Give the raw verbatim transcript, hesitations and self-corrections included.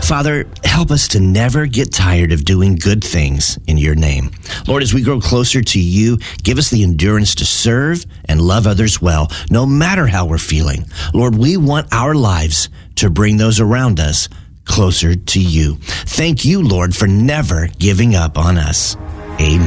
Father, help us to never get tired of doing good things in your name. Lord, as we grow closer to you, give us the endurance to serve and love others well, no matter how we're feeling. Lord, we want our lives to bring those around us closer to you. Thank you, Lord, for never giving up on us. Amen.